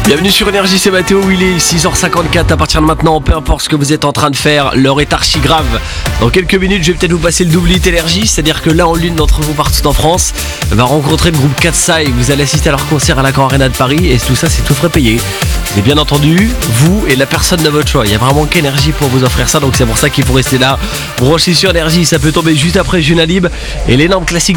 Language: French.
Bienvenue sur Énergie, c'est Mathéo, il est 6h54. À partir de maintenant, peu importe ce que vous êtes en train de faire, l'heure est archi grave. Dans quelques minutes, je vais peut-être vous passer le double hit Énergie, c'est-à-dire que l'un ou l'une d'entre vous partout en France va rencontrer le groupe Katsai. Vous allez assister à leur concert à l'Accor Arena de Paris et tout ça, c'est tout frais payé. Et bien entendu, vous et la personne de votre choix. Il y a vraiment qu'Énergie pour vous offrir ça, donc c'est pour ça qu'il faut rester là. Branchez sur Énergie, ça peut tomber juste après Junalib et l'énorme classique